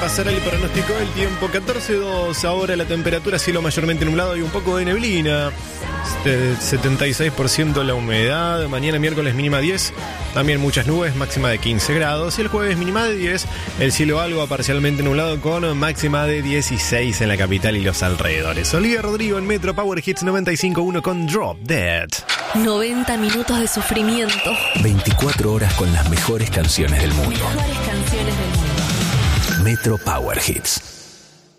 repasar el pronóstico del tiempo. 14:02 ahora, la temperatura, cielo mayormente nublado y un poco de neblina. 76% la humedad. Mañana miércoles mínima 10, también muchas nubes, máxima de 15 grados. Y el jueves mínima de 10, el cielo algo parcialmente nublado con máxima de 16 en la capital y los alrededores. Olivia Rodrigo en Metro Power Hits 95.1 con Drop Dead. 90 minutos de sufrimiento. 24 horas con las mejores canciones del mundo. Mejores canciones del mundo. Metro Power Hits.